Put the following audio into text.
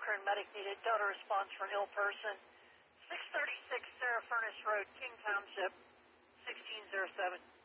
current medic needed. Delta response for an ill person. 636 Sarah Furnace Road, King Township, 1607.